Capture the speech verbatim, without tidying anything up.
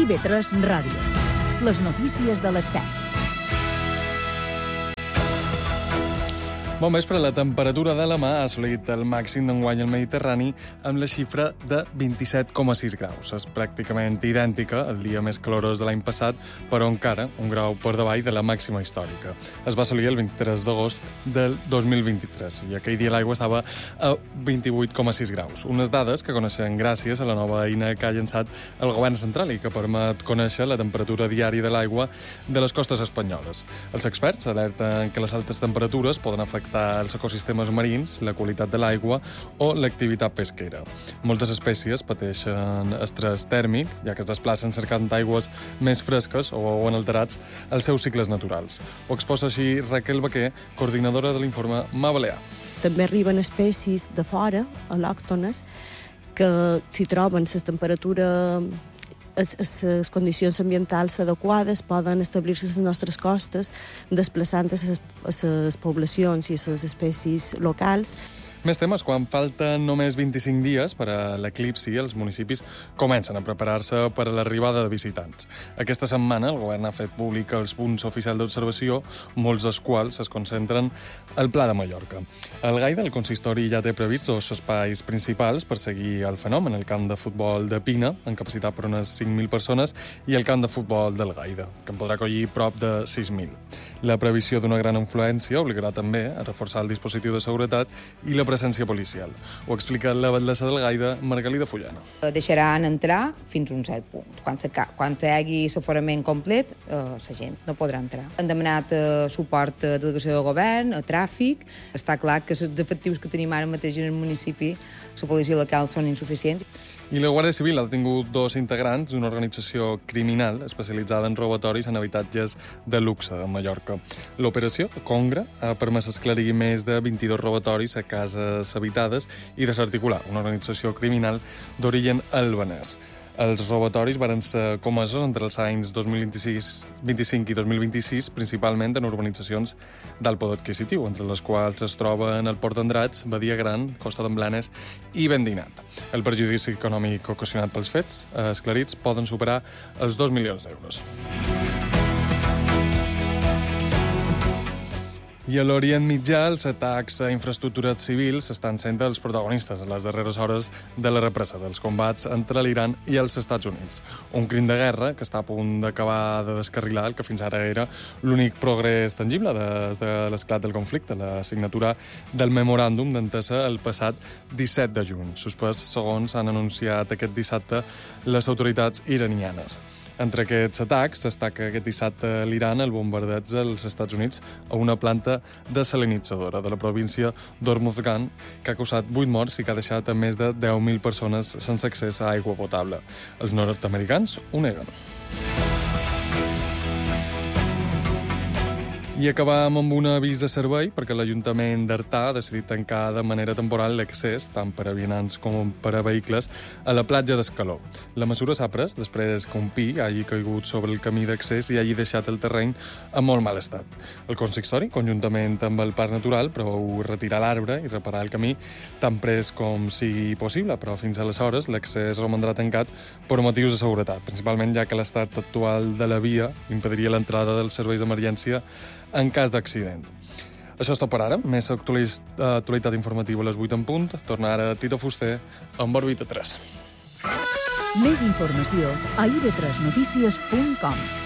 I B tres Ràdio. Les notícies de les set. Bon vespre. La temperatura de la mà ha assolit el màxim d'enguany al Mediterrani amb la xifra de vint-i-set coma sis graus. És pràcticament idèntica al dia més calorós de l'any passat, però encara un grau per davall de la màxima històrica. Es va assolir el vint-i-tres d'agost del dos mil vint-i-tres i aquell dia l'aigua estava a vint-i-vuit coma sis graus. Unes dades que coneixen gràcies a la nova eina que ha llançat el govern central i que permet conèixer la temperatura diària de l'aigua de les costes espanyoles. Els experts alerten que les altes temperatures poden afectar els ecosistemes marins, la qualitat de l'aigua o l'activitat pesquera. Moltes espècies pateixen estrès tèrmic, ja que es desplacen cercant aigües més fresques o veuen alterats els seus cicles naturals. Ho exposa així Raquel Baquer, coordinadora de l'informe Mar Balear. També arriben espècies de fora, al·lòctones, que si troben la temperatura les condicions ambientals adequades poden establir-se a les nostres costes, desplaçant a les poblacions i a les espècies locals. Més temes. Quan falten només vint-i-cinc dies per a l'eclipsi, els municipis comencen a preparar-se per a l'arribada de visitants. Aquesta setmana el govern ha fet públic els punts oficials d'observació, molts dels quals es concentren al Pla de Mallorca. El Gaida, el consistori, ja té prevists dos espais principals per seguir el fenomen: el camp de futbol de Pina, amb capacitat per unes cinc mil persones, i el camp de futbol del Gaida, que en podrà acollir prop de sis mil. La previsió d'una gran influència obligarà també a reforçar el dispositiu de seguretat i la presència policial. Ho explica la batllessa del Gaida, Margalida Fullana. Deixaran entrar fins a un cert punt. Quan, quan hi hagi l'aforament complet, eh, la gent no podrà entrar. Han demanat eh, suport a delegació de govern, a tràfic. Està clar que els efectius que tenim ara mateix en el municipi, la policia local, són insuficients. I la Guàrdia Civil ha detingut dos integrants d'una organització criminal especialitzada en robatoris en habitatges de luxe a Mallorca. L'operació Congra ha permès esclarir més de vint-i-dos robatoris a cases habitades i desarticular una organització criminal d'origen albanès. Els robatoris van ser comesos entre els anys dos mil vint-i-sis, vint-i-cinc i dos mil vint-i-sis, principalment en urbanitzacions d'alt poder adquisitiu, entre les quals es troben el Port d'Andratx, Badia Gran, Costa d'en Blanes i Vendinat. El perjudici econòmic ocasionat pels fets esclarits poden superar els dos milions d'euros. I a l'Orient Mitjà, els atacs a infraestructures civils estan sent els protagonistes a les darreres hores de la represa dels combats entre l'Iran i els Estats Units. Un crim de guerra que està a punt d'acabar de descarrilar el que fins ara era l'únic progrés tangible des de l'esclat del conflicte, la signatura del memoràndum d'entesa el passat disset de juny, suspès segons han anunciat aquest dissabte les autoritats iranianes. Entre aquests atacs destaca aquest dissabte a l'Iran el bombardeig dels Estats Units a una planta desalinitzadora de la província d'Hormuzgan, que ha causat vuit morts i que ha deixat a més de deu mil persones sense accés a aigua potable. Els nord-americans ho neguen. I acabam amb un avís de servei perquè l'Ajuntament d'Artà ha decidit tancar de manera temporal l'accés, tant per a vianants com per a vehicles, a la platja d'Escaló. La mesura s'ha pres després que un pi hagi caigut sobre el camí d'accés i hagi deixat el terreny en molt mal estat. El consistori, conjuntament amb el Parc Natural, preveu retirar l'arbre i reparar el camí tan pres com sigui possible, però fins aleshores l'accés romandrà tancat per motius de seguretat, principalment ja que l'estat actual de la via impediria l'entrada dels serveis d'emergència en cas d'accident. Això és tot per ara. Més actualitat informativa a les vuit en punt. Torna ara Tito Fuster amb Òrbita tres. Més informació a i be tres notícies punt com.